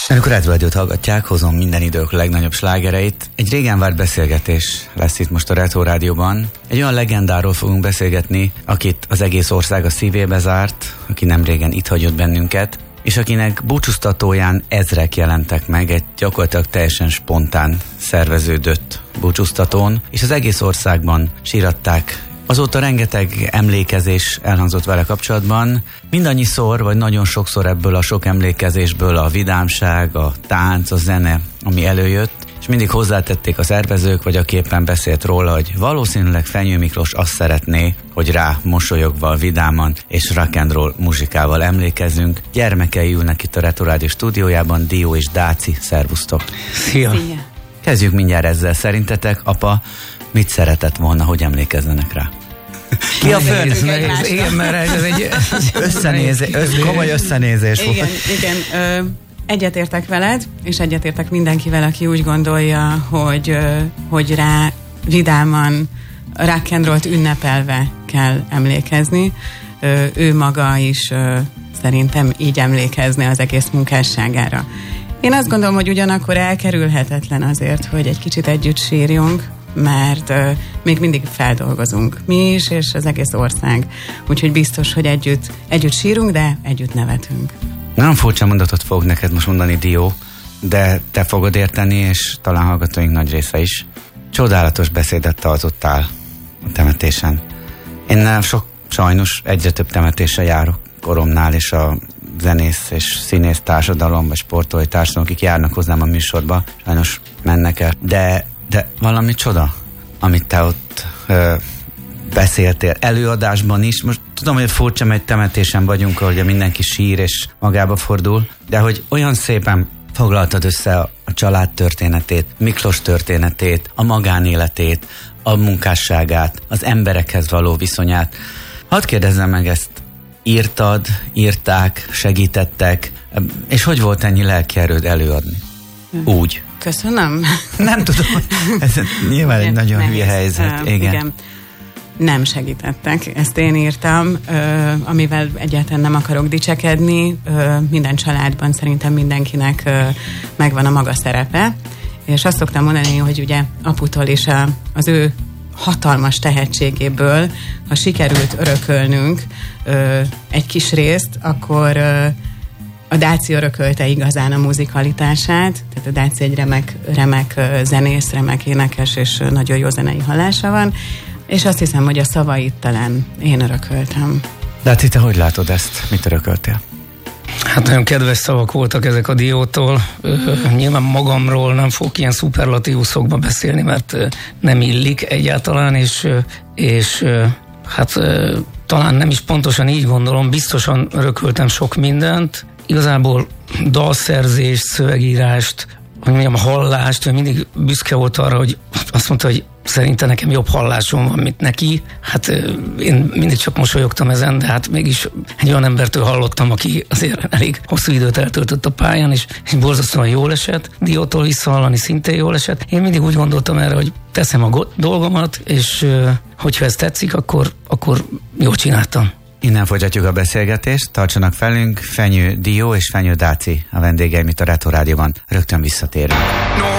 Amikor Retro Rádiót hallgatják, hozom minden idők legnagyobb slágereit. Egy régen várt beszélgetés lesz itt most a Retro Rádióban. Egy olyan legendáról fogunk beszélgetni, akit az egész ország a szívébe zárt, aki nem régen itt hagyott bennünket, és akinek búcsúztatóján ezrek jelentek meg egy gyakorlatilag teljesen spontán szerveződött búcsúztatón, és az egész országban síratták. Azóta rengeteg emlékezés elhangzott vele kapcsolatban. Mindannyiszor, vagy nagyon sokszor ebből a sok emlékezésből a vidámság, a tánc, a zene, ami előjött, és mindig hozzátették a szervezők, vagy aki éppen beszélt róla, hogy valószínűleg Fenyő Miklós azt szeretné, hogy rá mosolyogva, vidáman és rock and roll muzsikával emlékezzünk. Gyermekei ülnek itt a Retro Rádió stúdiójában, Dió és Dáci, szervusztok! Szia! Kezdjük mindjárt ezzel. Szerintetek, apa, mit szeretett volna, hogy emlékezzenek rá? Ki a főn? Igen, mert ez egy komoly összenézés volt. Igen. Egyetértek veled, és egyetértek mindenkivel, aki úgy gondolja, hogy rá vidáman, rock and rollt ünnepelve kell emlékezni. Ő maga is szerintem így emlékezne az egész munkásságára. Én azt gondolom, hogy ugyanakkor elkerülhetetlen azért, hogy egy kicsit együtt sírjunk, mert még mindig feldolgozunk mi is, és az egész ország. Úgyhogy biztos, hogy együtt sírunk, de együtt nevetünk. Nagyon furcsa mondatot fogok neked most mondani, Dió, de te fogod érteni, és talán hallgatóink nagy része is. Csodálatos beszédet tartottál a temetésen. Én sajnos egyre több temetésre járok koromnál, és a zenész és színész társadalom, vagy sportolói társadalom, akik járnak hozzám a műsorba, sajnos mennek el. De valami csoda, amit te ott beszéltél előadásban is. Most tudom, hogy furcsa, mert temetésen vagyunk, ahol mindenki sír és magába fordul, de hogy olyan szépen foglaltad össze a család történetét, Miklós történetét, a magánéletét, a munkásságát, az emberekhez való viszonyát. Hadd kérdezzem meg ezt, írták, segítettek, és hogy volt ennyi lelkierőd előadni? Úgy. Köszönöm. Nem tudom, ez nyilván egy nagyon hülye helyzet. Igen. Nem segítettek, ezt én írtam, amivel egyáltalán nem akarok dicsekedni. Minden családban szerintem mindenkinek megvan a maga szerepe, és azt szoktam mondani, hogy ugye aputól is az ő hatalmas tehetségéből, ha sikerült örökölnünk egy kis részt, akkor a Dáci örökölte igazán a muzikalitását, tehát a Dáci egy remek zenész, remek énekes, és nagyon jó zenei hallása van, és azt hiszem, hogy a szavait talán én örököltem. Dáci, te hogy látod ezt? Mit örököltél? Hát nagyon kedves szavak voltak ezek a Diótól. Nyilván magamról nem fogok ilyen szuperlatívuszokba beszélni, mert nem illik egyáltalán, és hát talán nem is pontosan így gondolom, biztosan örököltem sok mindent. Igazából dalszerzést, szövegírást, hogy mondjam, hallást, ő mindig büszke volt arra, hogy azt mondta, hogy szerintem nekem jobb hallásom van, mint neki. Hát én mindig csak mosolyogtam ezen, de hát mégis egy olyan embertől hallottam, aki azért elég hosszú időt eltöltött a pályán, és borzasztóan jól esett. Diótól visszahallani szintén jól esett. Én mindig úgy gondoltam erre, hogy teszem a dolgomat, és hogyha ez tetszik, akkor jól csináltam. Innen folytatjuk a beszélgetést, tartsanak velünk, Fenyő Dió és Fenyő Dáci a vendégeim itt a Retro Rádióban. Rögtön visszatérünk.